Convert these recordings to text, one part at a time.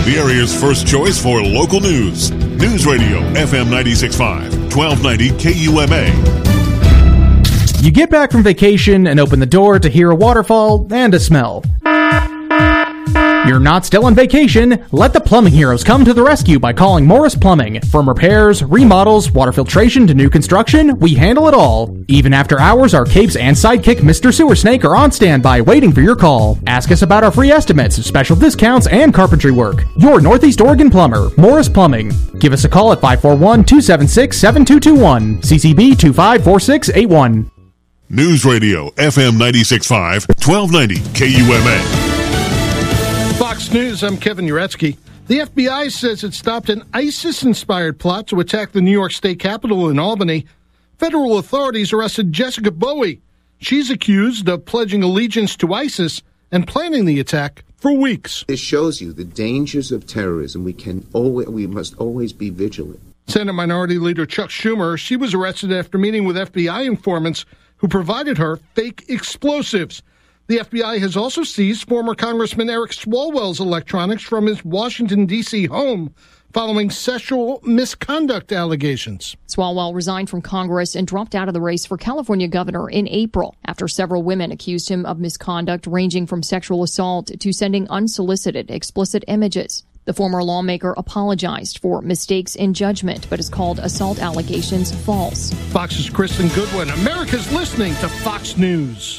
the area's first choice for local news. News Radio, FM 96.5, 1290 KUMA. You get back from vacation and open the door to hear a waterfall and a smell. You're not still on vacation. Let the plumbing heroes come to the rescue by calling Morris Plumbing. From repairs, remodels, water filtration to new construction, we handle it all. Even after hours, our capes and sidekick Mr. Sewer Snake are on standby waiting for your call. Ask us about our free estimates, special discounts, and carpentry work. Your Northeast Oregon plumber, Morris Plumbing. Give us a call at 541-276-7221. CCB 254681. News Radio, FM 96.5, 1290 KUMA. Fox News, I'm Kevin Uretsky. The FBI says it stopped an ISIS-inspired plot to attack the New York State Capitol in Albany. Federal authorities arrested Jessica Bowie. She's accused of pledging allegiance to ISIS and planning the attack for weeks. This shows you the dangers of terrorism. We must always be vigilant. Senate Minority Leader Chuck Schumer, she was arrested after meeting with FBI informants who provided her fake explosives. The FBI has also seized former Congressman Eric Swalwell's electronics from his Washington, D.C. home following sexual misconduct allegations. Swalwell resigned from Congress and dropped out of the race for California governor in April after several women accused him of misconduct ranging from sexual assault to sending unsolicited explicit images. The former lawmaker apologized for mistakes in judgment, but has called assault allegations false. Fox's Kristen Goodwin. America's listening to Fox News.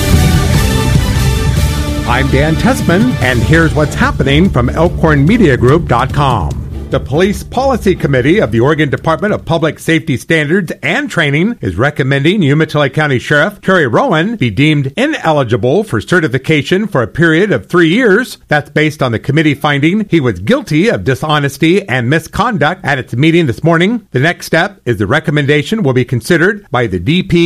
I'm Dan Tessman, and here's what's happening from ElkhornMediaGroup.com. The Police Policy Committee of the Oregon Department of Public Safety Standards and Training is recommending Umatilla County Sheriff Terry Rowan be deemed ineligible for certification for a period of 3 years. That's based on the committee finding he was guilty of dishonesty and misconduct at its meeting this morning. The next step is the recommendation will be considered by the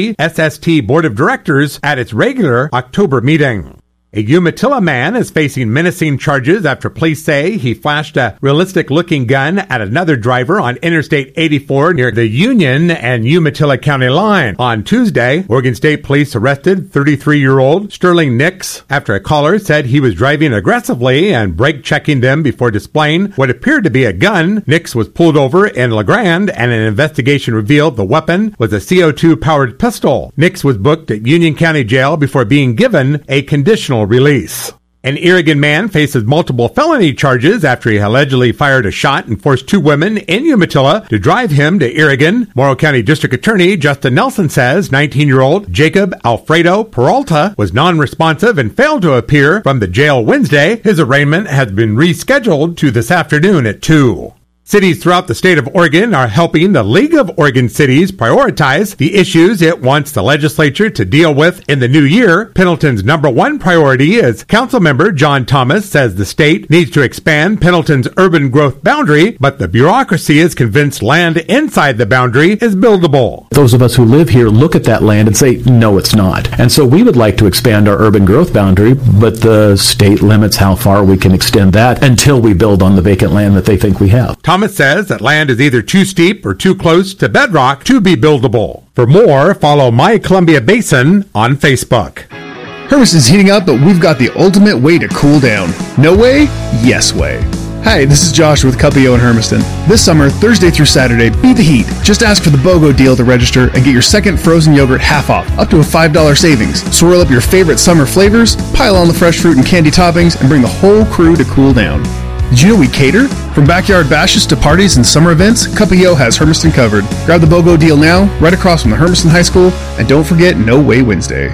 DPSST Board of Directors at its regular October meeting. A Umatilla man is facing menacing charges after police say he flashed a realistic-looking gun at another driver on Interstate 84 near the Union and Umatilla County line. On Tuesday, Oregon State Police arrested 33-year-old Sterling Nix after a caller said he was driving aggressively and brake-checking them before displaying what appeared to be a gun. Nix was pulled over in La Grande, and an investigation revealed the weapon was a CO2-powered pistol. Nix was booked at Union County Jail before being given a conditional release. An Oregon man faces multiple felony charges after he allegedly fired a shot and forced two women in Umatilla to drive him to Oregon. Morrow County District Attorney Justin Nelson says 19-year-old Jacob Alfredo Peralta was non-responsive and failed to appear from the jail Wednesday. His arraignment has been rescheduled to this afternoon at 2. Cities throughout the state of Oregon are helping the League of Oregon Cities prioritize the issues it wants the legislature to deal with in the new year. Pendleton's number one priority is Councilmember John Thomas says the state needs to expand Pendleton's urban growth boundary, but the bureaucracy is convinced land inside the boundary is buildable. Those of us who live here look at that land and say, no, it's not. And so we would like to expand our urban growth boundary, but the state limits how far we can extend that until we build on the vacant land that they think we have. Thomas says that land is either too steep or too close to bedrock to be buildable. For more, follow My Columbia Basin on Facebook. Hermiston's heating up, but we've got the ultimate way to cool down. No way? Yes way. Hi, this is Josh with Cuppio in Hermiston. This summer, Thursday through Saturday, beat the heat. Just ask for the BOGO deal to register and get your second frozen yogurt half off, up to a $5 savings. Swirl up your favorite summer flavors, pile on the fresh fruit and candy toppings, and bring the whole crew to cool down. Did you know we cater? From backyard bashes to parties and summer events, Cuppio has Hermiston covered. Grab the BOGO deal now, right across from the Hermiston High School, and don't forget No Way Wednesday.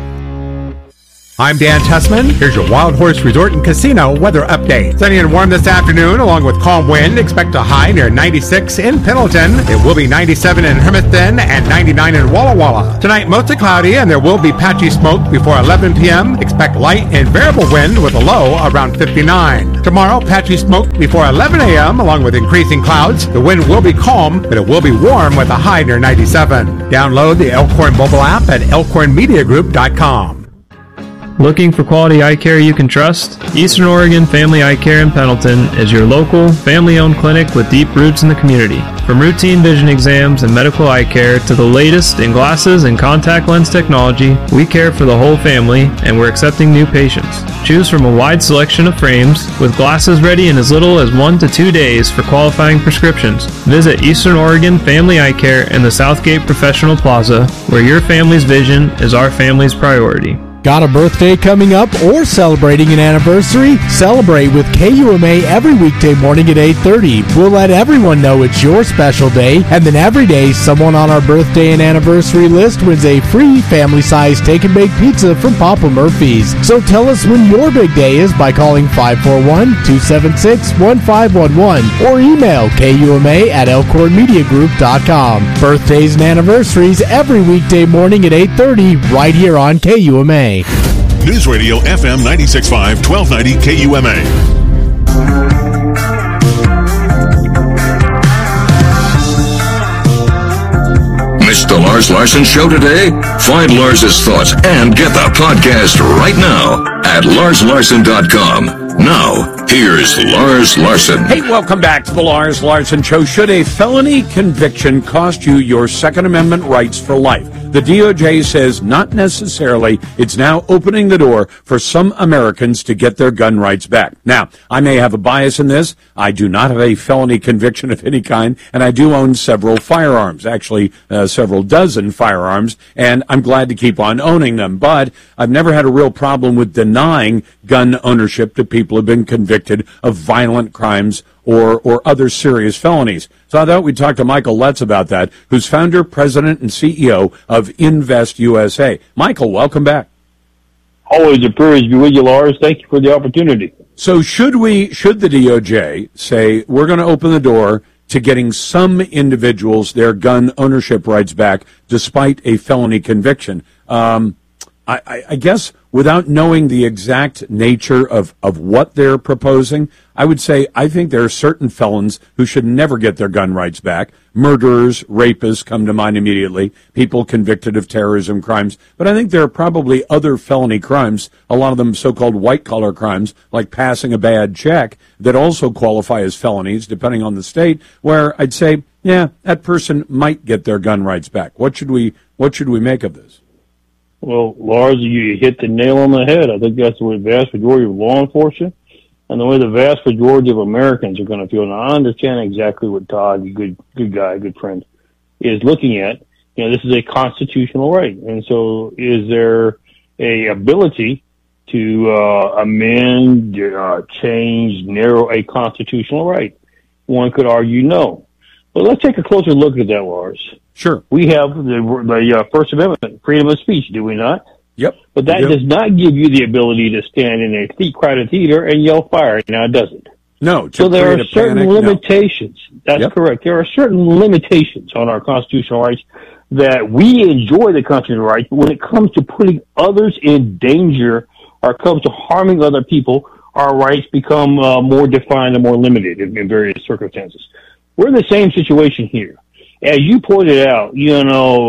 I'm Dan Tessman. Here's your Wild Horse Resort and Casino weather update. Sunny and warm this afternoon, along with calm wind. Expect a high near 96 in Pendleton. It will be 97 in Hermiston and 99 in Walla Walla. Tonight, mostly cloudy, and there will be patchy smoke before 11 p.m. Expect light and variable wind with a low around 59. Tomorrow, patchy smoke before 11 a.m. along with increasing clouds. The wind will be calm, but it will be warm with a high near 97. Download the Elkhorn mobile app at elkhornmediagroup.com. Looking for quality eye care you can trust? Eastern Oregon Family Eye Care in Pendleton is your local, family-owned clinic with deep roots in the community. From routine vision exams and medical eye care to the latest in glasses and contact lens technology, we care for the whole family, and we're accepting new patients. Choose from a wide selection of frames, with glasses ready in as little as 1 to 2 days for qualifying prescriptions. Visit Eastern Oregon Family Eye Care in the Southgate Professional Plaza, where your family's vision is our family's priority. Got a birthday coming up or celebrating an anniversary? Celebrate with KUMA every weekday morning at 8:30. We'll let everyone know it's your special day, and then every day someone on our birthday and anniversary list wins a free family-sized take-and-bake pizza from Papa Murphy's. So tell us when your big day is by calling 541-276-1511 or email KUMA@ElkhornMediaGroup.com. Birthdays and anniversaries every weekday morning at 8:30 right here on KUMA. News Radio FM 96.5, 1290 KUMA. Missed the Lars Larson Show today? Find Lars's thoughts and get the podcast right now at LarsLarson.com. Now, here's Lars Larson. Hey, welcome back to the Lars Larson Show. Should a felony conviction cost you your Second Amendment rights for life? The DOJ says not necessarily. It's now opening the door for some Americans to get their gun rights back. Now, I may have a bias in this. I do not have a felony conviction of any kind, and I do own several firearms, actually several dozen firearms, and I'm glad to keep on owning them. But I've never had a real problem with denying gun ownership to people who have been convicted of violent crimes or other serious felonies. So I thought we'd talk to Michael Letts about that, who's founder, president, and CEO of Invest USA. Michael, welcome back. Always a privilege to be with you, Lars. Thank you for the opportunity. So should the DOJ say we're going to open the door to getting some individuals their gun ownership rights back despite a felony conviction? I guess without knowing the exact nature of what they're proposing, I would say I think there are certain felons who should never get their gun rights back. Murderers, rapists come to mind immediately, people convicted of terrorism crimes. But I think there are probably other felony crimes, a lot of them so-called white-collar crimes, like passing a bad check, that also qualify as felonies, depending on the state, where I'd say, yeah, that person might get their gun rights back. What should we make of this? Well, Lars, you hit the nail on the head. I think that's the way the vast majority of law enforcement and the way the vast majority of Americans are going to feel. Now, I understand exactly what Todd, a good guy, good friend, is looking at. You know, this is a constitutional right. And so is there a ability to amend, change, narrow a constitutional right? One could argue no. But let's take a closer look at that, Lars. Sure. We have the First Amendment, freedom of speech, do we not? Yep. But that does not give you the ability to stand in a crowded theater and yell fire. Now, it doesn't. No. So there are certain limitations. No. That's correct. There are certain limitations on our constitutional rights that we enjoy the constitutional rights, but when it comes to putting others in danger or comes to harming other people, our rights become more defined and more limited in various circumstances. We're in the same situation here. As you pointed out, you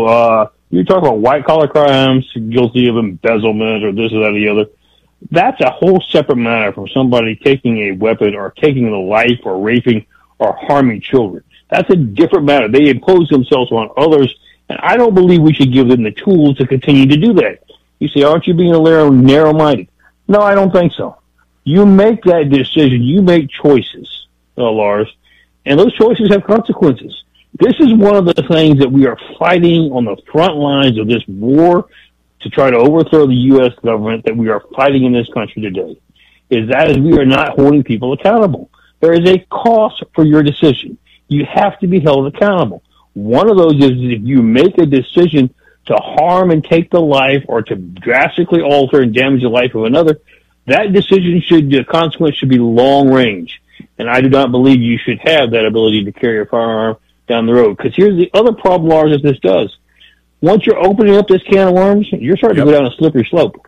talk about white-collar crimes, guilty of embezzlement or this or that or the other. That's a whole separate matter from somebody taking a weapon or taking the life or raping or harming children. That's a different matter. They impose themselves on others, and I don't believe we should give them the tools to continue to do that. You say, aren't you being a little narrow-minded? No, I don't think so. You make that decision. You make choices, Lars, and those choices have consequences. This is one of the things that we are fighting on the front lines of this war to try to overthrow the U.S. government that we are fighting in this country today, is we are not holding people accountable. There is a cost for your decision. You have to be held accountable. One of those is if you make a decision to harm and take the life or to drastically alter and damage the life of another, that decision the consequence should be long range. And I do not believe you should have that ability to carry a firearm down the road. Because here's the other problem, Lars, that this does. Once you're opening up this can of worms, you're starting to go down a slippery slope.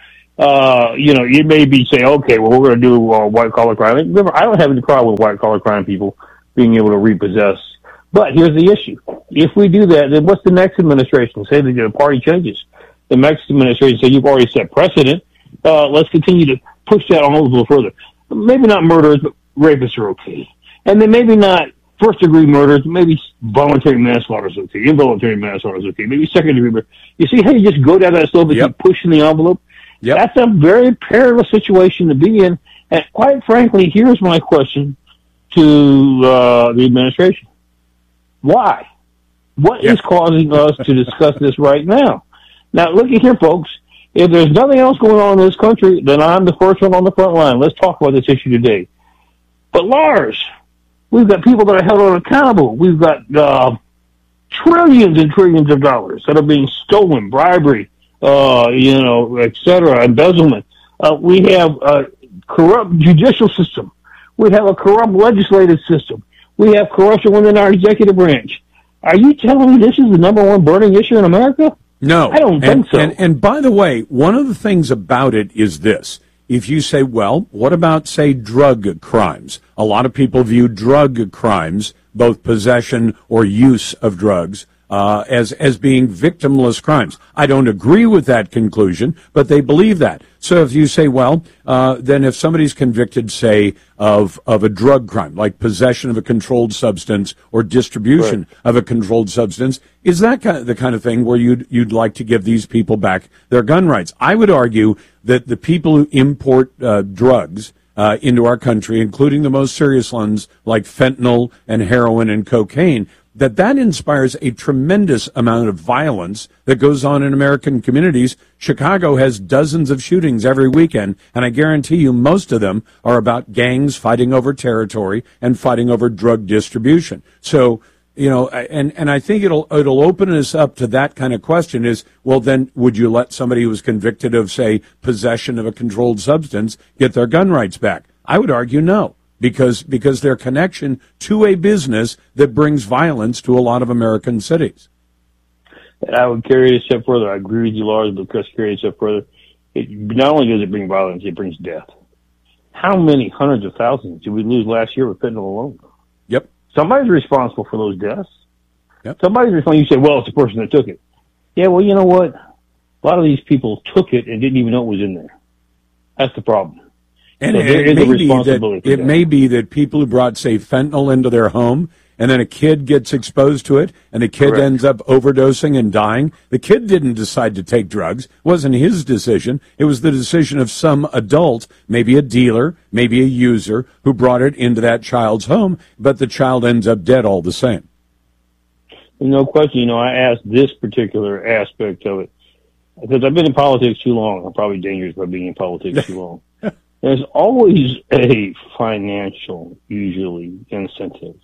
You may be saying, okay, well, we're going to do white-collar crime. Remember, I don't have any problem with white-collar crime people being able to repossess. But here's the issue. If we do that, then what's the next administration? Say that the party changes. The next administration say you've already set precedent. let's continue to push that on a little further. Maybe not murderers, but rapists are okay. And then maybe not first-degree murders, maybe voluntary manslaughter is okay, involuntary manslaughter is okay, maybe second-degree murder. You see how you just go down that slope and keep pushing the envelope? Yep. That's a very perilous situation to be in. And quite frankly, here's my question to the administration. Why? What is causing us to discuss this right now? Now, look at here, folks. If there's nothing else going on in this country, then I'm the first one on the front line. Let's talk about this issue today. But Lars, we've got people that are held accountable. We've got trillions and trillions of dollars that are being stolen, bribery, et cetera, embezzlement. We have a corrupt judicial system. We have a corrupt legislative system. We have corruption within our executive branch. Are you telling me this is the number one burning issue in America? No. I don't think so. And by the way, one of the things about it is this. If you say, well, what about, say, drug crimes? A lot of people view drug crimes, both possession or use of drugs, as being victimless crimes. I don't agree with that conclusion, but they believe that. So if you say, well, then if somebody's convicted, say, of a drug crime, like possession of a controlled substance or distribution of a controlled substance, is that the kind of thing where you'd like to give these people back their gun rights? I would argue that the people who import drugs into our country, including the most serious ones like fentanyl and heroin and cocaine, that inspires a tremendous amount of violence that goes on in American communities. Chicago has dozens of shootings every weekend, and I guarantee you most of them are about gangs fighting over territory and fighting over drug distribution. So, and I think it'll open us up to that kind of question is, well, then would you let somebody who was convicted of, say, possession of a controlled substance get their gun rights back? I would argue no. Because their connection to a business that brings violence to a lot of American cities. And I would carry it a step further. I agree with you, Lars, but let's carry it a step further. Not only does it bring violence, it brings death. How many hundreds of thousands did we lose last year with fentanyl alone? Yep. Somebody's responsible for those deaths. Yep. Somebody's responsible. You say, well, it's the person that took it. Yeah, well, you know what? A lot of these people took it and didn't even know it was in there. That's the problem. And so it may be that people who brought, say, fentanyl into their home, and then a kid gets exposed to it, and the kid ends up overdosing and dying. The kid didn't decide to take drugs. It wasn't his decision. It was the decision of some adult, maybe a dealer, maybe a user, who brought it into that child's home, but the child ends up dead all the same. No question. I asked this particular aspect of it because I've been in politics too long. I'm probably dangerous by being in politics too long. There's always a financial, usually, incentive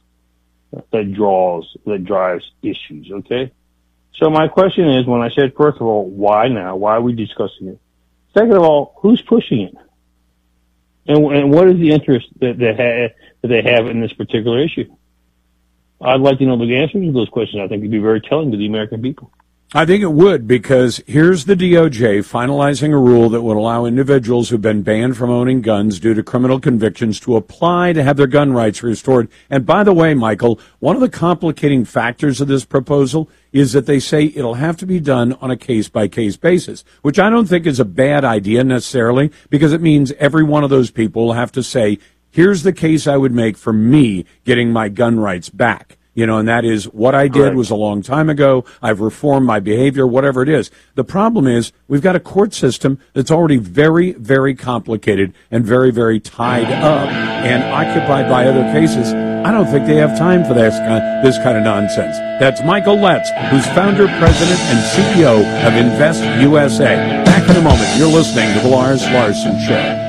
that drives issues, okay? So my question is, when I said, first of all, why now? Why are we discussing it? Second of all, who's pushing it? And what is the interest that they have in this particular issue? I'd like to know the answers to those questions. I think it'd be very telling to the American people. I think it would, because here's the DOJ finalizing a rule that would allow individuals who've been banned from owning guns due to criminal convictions to apply to have their gun rights restored. And by the way, Michael, one of the complicating factors of this proposal is that they say it'll have to be done on a case-by-case basis, which I don't think is a bad idea necessarily, because it means every one of those people will have to say, here's the case I would make for me getting my gun rights back. And that is what I did was a long time ago. I've reformed my behavior, whatever it is. The problem is we've got a court system that's already very, very complicated and very, very tied up and occupied by other cases. I don't think they have time for this kind of nonsense. That's Michael Letts, who's founder, president, and CEO of Invest USA. Back in a moment. You're listening to The Lars Larson Show.